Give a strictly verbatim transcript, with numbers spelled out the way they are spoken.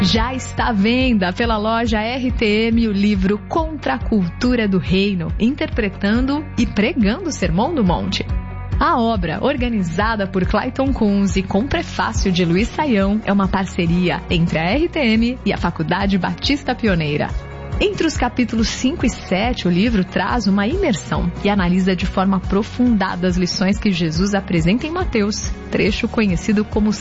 Já está à venda pela loja R T M o livro Contra a Cultura do Reino, interpretando e pregando o Sermão do Monte. A obra, organizada por Clayton Kunz e com prefácio de Luiz Saião, é uma parceria entre a R T M e a Faculdade Batista Pioneira. Entre os capítulos cinco e sete, o livro traz uma imersão e analisa de forma aprofundada as lições que Jesus apresenta em Mateus, trecho conhecido como